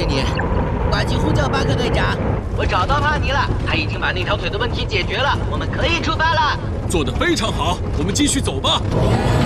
你。快去呼叫巴克队长！ 我找到帕尼了，他已经把那条腿的问题解决了，我们可以出发了。 做得非常好，我们继续走吧。